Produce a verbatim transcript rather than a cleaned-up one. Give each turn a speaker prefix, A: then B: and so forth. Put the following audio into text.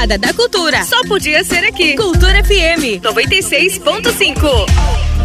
A: retomada da cultura. Só podia ser aqui. Cultura F M noventa e seis ponto cinco.